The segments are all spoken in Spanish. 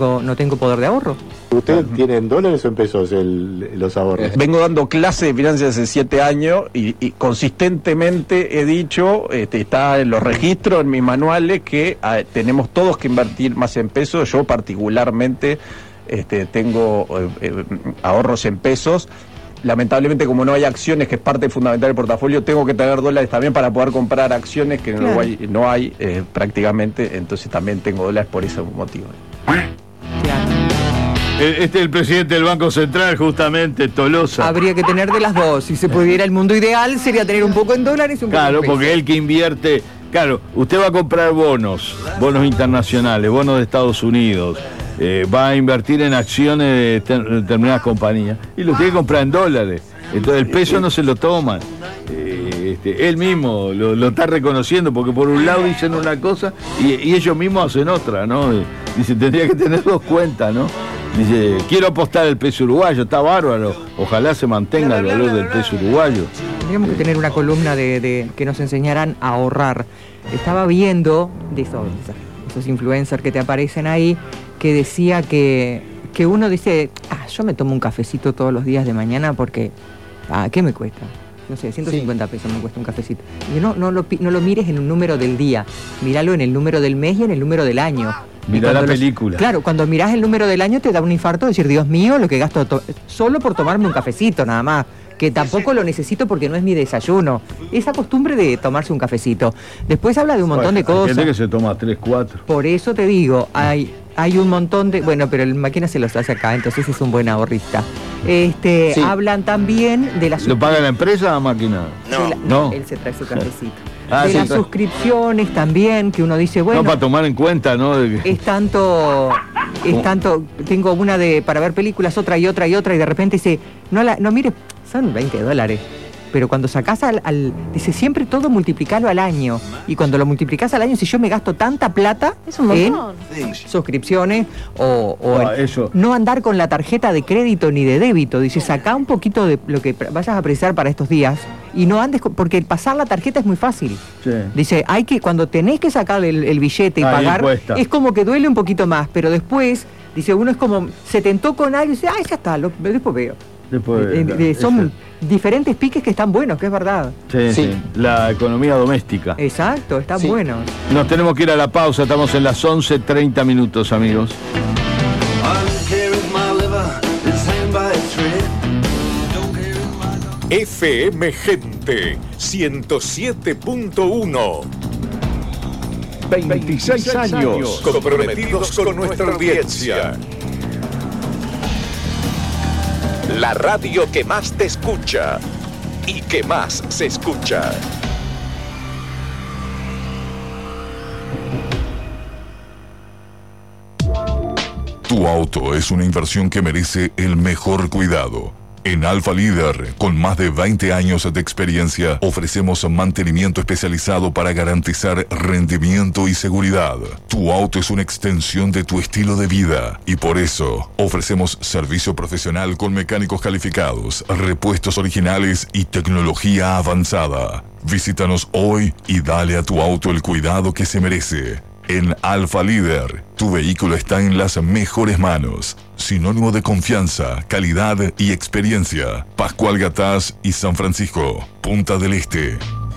tengo poder de ahorro. ¿Usted tiene en dólares o en pesos los ahorros? Vengo dando clases de finanzas hace 7 años y consistentemente he dicho, está en los registros, en mis manuales, que tenemos todos que invertir más en pesos. Yo particularmente tengo ahorros en pesos. Lamentablemente, como no hay acciones, que es parte fundamental del portafolio, tengo que tener dólares también para poder comprar acciones, que en Uruguay no hay prácticamente, entonces también tengo dólares por ese motivo. Este es el presidente del Banco Central, justamente, Tolosa. Habría que tener de las dos. Si se pudiera, el mundo ideal sería tener un poco en dólares y un poco en pesos. Claro, porque él que invierte... Claro, usted va a comprar bonos internacionales, bonos de Estados Unidos, va a invertir en acciones de determinadas compañías y lo tiene que comprar en dólares. Entonces el peso no se lo toman. Él mismo lo está reconociendo, porque por un lado dicen una cosa y ellos mismos hacen otra, ¿no? Dice, tendría que tener 2 cuentas, ¿no? Dice, quiero apostar el peso uruguayo, está bárbaro, ojalá se mantenga el valor del peso uruguayo. Tendríamos que tener una columna de que nos enseñaran a ahorrar. Estaba viendo de esos influencers que te aparecen ahí, que decía que uno dice, yo me tomo un cafecito todos los días de mañana porque, ¿qué me cuesta? No sé, 150 pesos me cuesta un cafecito. Y no lo mires en un número del día, míralo en el número del mes y en el número del año. Mirá la película. Claro, cuando mirás el número del año te da un infarto de decir, Dios mío, lo que gasto solo por tomarme un cafecito nada más, que tampoco lo necesito porque no es mi desayuno. Esa costumbre de tomarse un cafecito. Después habla de un montón de cosas. Hay gente que se toma 3, 4. Por eso te digo, hay un montón de... Bueno, pero el máquina se los hace acá, entonces es un buen ahorrista. Hablan también de las... ¿Lo paga la empresa o máquina? No. Él se trae su cafecito. De las suscripciones también, que uno dice, bueno... No, para tomar en cuenta, ¿no? Es tanto, tengo una para ver películas, otra y de repente dice, no mire, son $20. Pero cuando sacás dice, siempre todo multiplicalo al año. Y cuando lo multiplicás al año, si yo me gasto tanta plata en suscripciones eso. No andar con la tarjeta de crédito ni de débito. Dice, sacá un poquito de lo que vayas a precisar para estos días y no andes porque pasar la tarjeta es muy fácil. Sí. Dice, cuando tenés que sacar el billete y pagar, es como que duele un poquito más, pero después, dice, uno es como, se tentó con algo y dice, ya está, después veo. Son diferentes piques que están buenos, que es verdad. Sí. La economía doméstica. Exacto, están buenos. Nos tenemos que ir a la pausa, estamos en las 11:30 minutos, amigos. FM Gente 107.1. 26 años comprometidos con nuestra audiencia. La radio que más te escucha y que más se escucha. Tu auto es una inversión que merece el mejor cuidado. En Alfa Líder, con más de 20 años de experiencia, ofrecemos mantenimiento especializado para garantizar rendimiento y seguridad. Tu auto es una extensión de tu estilo de vida y por eso ofrecemos servicio profesional con mecánicos calificados, repuestos originales y tecnología avanzada. Visítanos hoy y dale a tu auto el cuidado que se merece. En Alfa Líder, tu vehículo está en las mejores manos. Sinónimo de confianza, calidad y experiencia. Pascual Gatás y San Francisco, Punta del Este.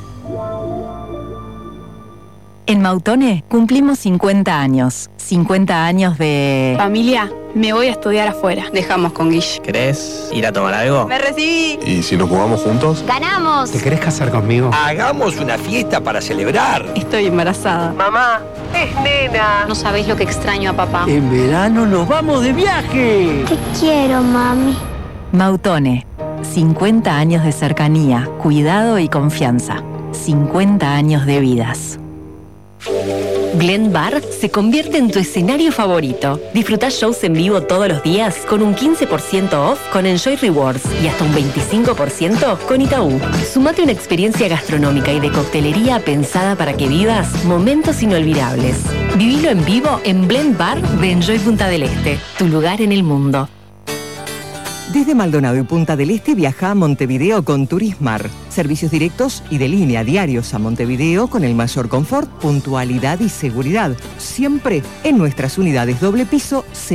En Mautone cumplimos 50 años. 50 años de... Familia, me voy a estudiar afuera. Dejamos con Guille. ¿Querés ir a tomar algo? ¡Me recibí! ¿Y si nos jugamos juntos? ¡Ganamos! ¿Te querés casar conmigo? Hagamos una fiesta para celebrar. Estoy embarazada. Mamá, es nena. No sabéis lo que extraño a papá. En verano nos vamos de viaje. Te quiero, mami. Mautone. 50 años de cercanía, cuidado y confianza. 50 años de vidas. Glen Bar se convierte en tu escenario favorito. Disfruta shows en vivo todos los días con un 15% off con Enjoy Rewards y hasta un 25% con Itaú. Sumate una experiencia gastronómica y de coctelería pensada para que vivas momentos inolvidables. Vivilo en vivo en Blend Bar de Enjoy Punta del Este, tu lugar en el mundo. Desde Maldonado y Punta del Este viaja a Montevideo con Turismar. Servicios directos y de línea diarios a Montevideo con el mayor confort, puntualidad y seguridad. Siempre en nuestras unidades doble piso.